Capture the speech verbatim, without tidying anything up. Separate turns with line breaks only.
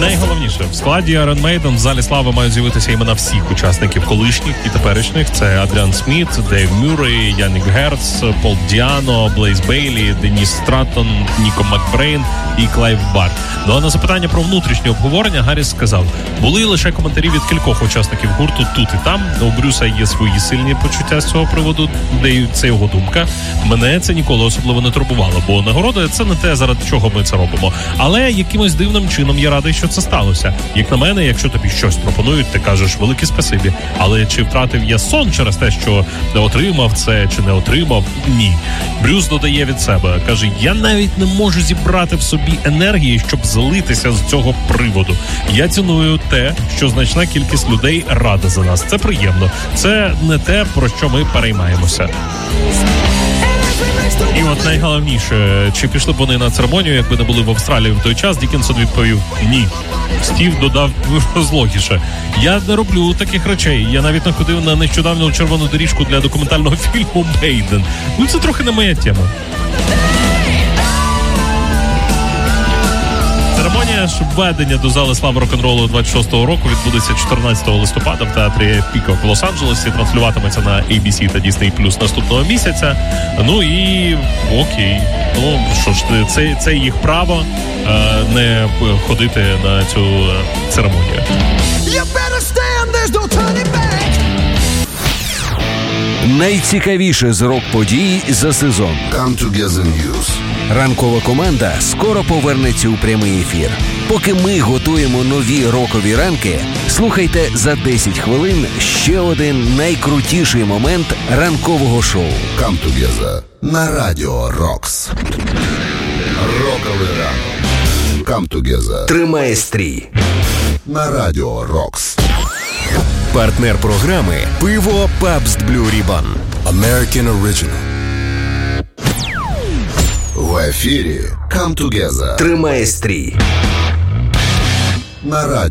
Найголовніше, в складі Iron Maiden в залі слави мають з'явитися імена всіх учасників колишніх і теперішніх. Це Адріан Сміт, Дейв Мюррей, Янник Герц, Пол Діано, Блейз Бейлі, Деніс Страттон, Ніко Макбрейн і Клайв Барр. Ну а на запитання про внутрішнє обговорення Гарріс сказав: були лише коментарі від кількох учасників гурту тут і там. У Брюса є свої сильні почуття з цього приводу, де це його думка. Мене це ніколи особливо не турбувало, бо нагорода – це не те, заради чого ми це робимо. Але якимось дивним чином я радий, що це сталося. Як на мене, якщо тобі щось пропонують, ти кажеш велике спасибі. Але чи втратив я сон через те, що не отримав це чи не отримав? Ні. Брюс додає від себе. Каже, я навіть не можу зібрати в собі енергії, щоб злитися з цього приводу. Я ціную те, що значна кількість людей рада за нас. Це приємно. Це не те, про що ми переймаємося. І от найголовніше, чи пішли б вони на церемонію, якби не були в Австралії в той час, Діккенсон відповів ні. Стів додав злогіше. Я не роблю таких речей. Я навіть не ходив на нещодавню червону доріжку для документального фільму «Мейден». Ну це трохи не моя тема. Церемонія ж введення до зали слави рок-н-ролу двадцять шостого року відбудеться чотирнадцятого листопада в театрі Пікок в Лос-Анджелесі. Транслюватиметься на ей бі сі та Disney Plus наступного місяця. Ну і окей. Ну що ж, це, це їх право е, не ходити на цю е, церемонію.
Найцікавіше з рок-подій за сезон.
Come Together News.
Ранкова команда скоро повернеться у прямий ефір. Поки ми готуємо нові рокові ранки, слухайте за десять хвилин ще один найкрутіший момент ранкового шоу.
Come Together на Радіо Рокс. Роковий ранок. Come Together.
Тримай стрій.
На Радіо Рокс.
Партнер програми «Пиво Пабст Блю Рібан».
American Original. В ефірі Come Together.
Тримай стрій.
На Радіо